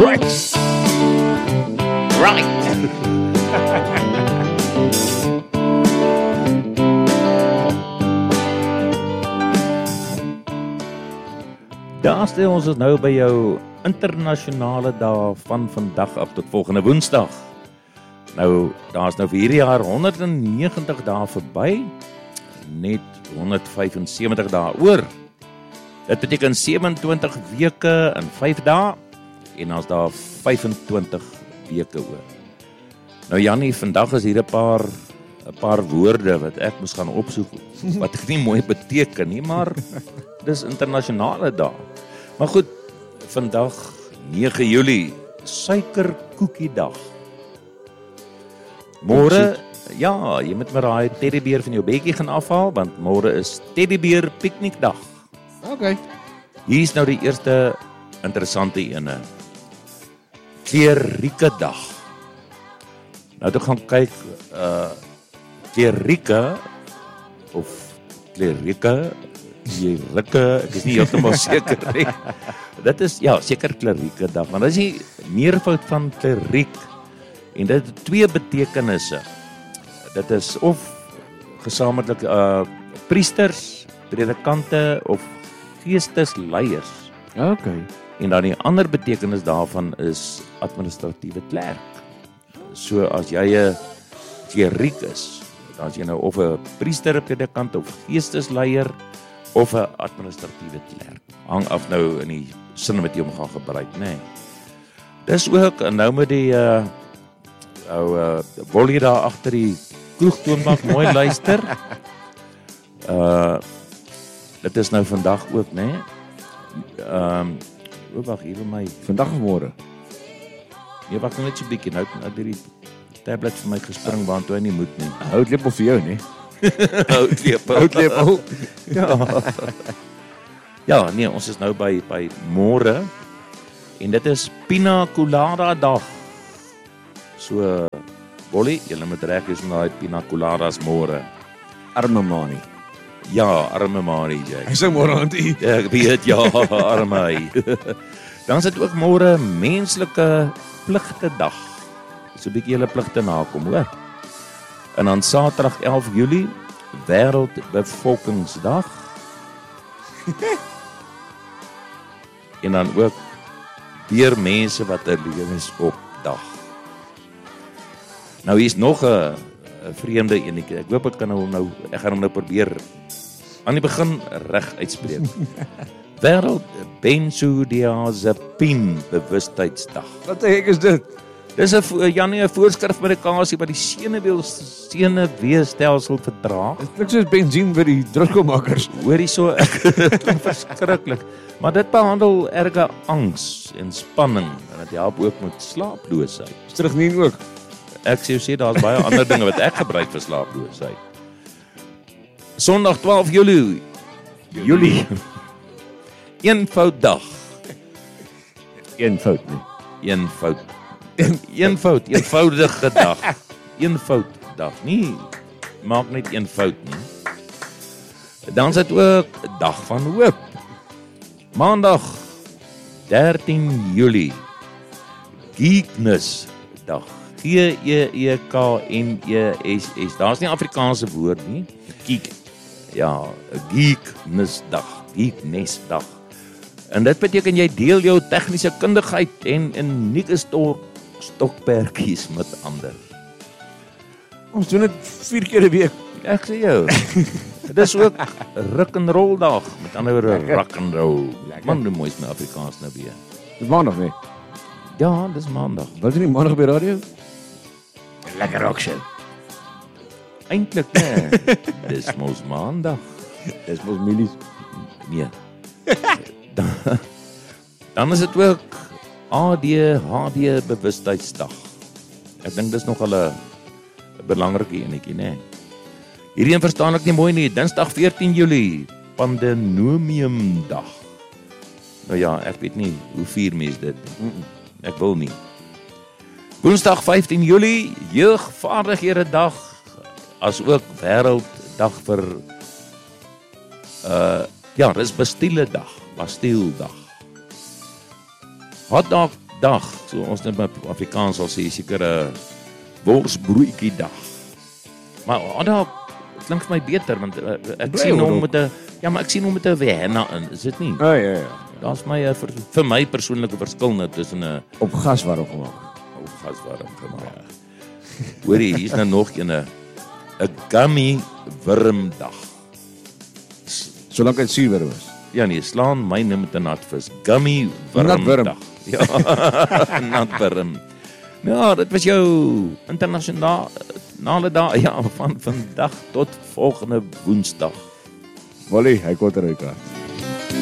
Right. Daar stel ons nou by jou internasionale dag van vandag af tot volgende Woensdag. Nou, daar's nou vir hierdie jaar 190 dae verby, net 175 dae oor. Dit beteken 27 weke in 5 dae en as daar 25 weke oor. Nou Jannie, vandag is hier 'n paar woorde wat ek moes gaan opsoek wat ek nie mooi beteken nie, maar dis internasionale dag. Maar goed, vandag 9 Julie, suikerkoekiedag. Môre, ja, jy moet maar daai teddybeer van jou bedjie gaan afhaal want môre is teddybeer piknikdag. Okay. Hier is nou die eerste interessante ene. Klerike dag. Nou toe gaan kyk klerike of klerike, ek is nie heeltemal seker nie. Dit is ja, seker klerike dag, maar dit is die meervoud van kleriek en dit het 2 betekenisse. Dit is of gesamentlik priesters, predikante of geestesleiers. Okay. En dan die ander betekenis daarvan is administratiewe klerk. So as jy 'n kleriek is, dan is jy nou of 'n priester, 'n predikant of geestesleier of 'n administratiewe klerk. Hang af nou in die sin wat jy hom gaan gebruik, nê. Nee. Dis ook nou met die Wollie daar agter die kroegtoonbank mooi luister. Dit is nou vandag ook, nê. Nee. Wag hier vir my. Vandag of môre? Nee, wag net so 'n bietjie nou het hierdie tablet vir my gespring want toe hy nie moet nie. Houtlepel vir jou, nee. Houtlepel. Ja. Ja, nee, ons is nou by môre en dit is Pina Colada dag. So Wollie, jy moet reg wees met daai Pina Coladas môre. Arme Mani. Ja, arme Mani, jy. Hy sê môre aan u. Ja, ek weet ja, arme hy. Dan is dit ook môre menslike pligte dag. So 'n bietjie julle pligte nakom, hoor. En dan Saterdag 11 Julie, Wêreldbevolkingsdag. En dan ook deur mense wat 'n lewensop dag. Nou hier's nog 'n vreemde enetjie. Ek hoop ek kan ek gaan hom nou probeer aan die begin reg uitspreek. Wêreld benzodiazepine bewustheidsdag. Wat ek is dit? Dis 'n voorskrifmedikasie wat die senuweestelsel vertraag. Dit klink soos benzien vir die drukkelmakers. Hoorie so, klink verskriklik. Maar dit behandel erge angs en spanning en dit help ook met slaaploosheid. Strygnien ook. Ek sê daar's baie ander dinge wat ek gebruik vir slaaploosheid. Sondag 12 Julie. Eenvouddag. Eenvoud nie. Eenvoudige dag. Eenvouddag. Nie maak net eenvoud nie. Dan is dit ook dag van hoop. Maandag 13 Julie. Geekness dag. Geeknes. Daar's nie Afrikaanse woord nie. Geek. Ja, geeknesdag. Geeknesdag. En dit beteken jy deel jou tegniese kundigheid en unieke stokpertjies met ander. Ons doen dit 4 keer 'n week. Ek sê jou. Dit is ook rock and roll dag. Met ander woorde rock and roll. Man, hoe mooi is my Afrikaans nou weer. Dis maandag nie. Ja, dis maandag. Wat is nie maandag by radio? Lekker rock show. Eintlik nee. Dis mos maandag. Dis mos milies. Nee. Dan is dit ook ADHD bewustheidsdag. Ek dink dis nog al 'n belangrike enetjie, né? Hierdie een verstaan ek nie mooi nie. Dinsdag 14 Julie, Pandemoniumdag. Nou ja, ek weet nie hoe vier mense dit. Ek wil nie. Woensdag 15 Julie, Jeugvaardighede dag, as ook Wêrelddag vir dis Bastille dag. Hotdog worsdag. So ons net met Afrikaans sal sê seker 'n worsbroodjie dag. Maar daar klink vir my beter want ek Bly sien hom hom met 'n maar ek sien hom met 'n Vienna in, is dit nie? Ja. Daar's my vir my persoonlike verskil net tussen 'n Op gas warm gemaak. gaswarm gemaak. Hoorie, hier's nou nog 'n gummy wurmdag. Solank dit suurwurm is. Ja nee, slaan my nou met 'n natvis. Gummy Natwurm. wurmdag. Ja, natwurm. Ja, dit was jou internasionale dag ja, van vandag tot volgende Woensdag. Wally, hy kom terug.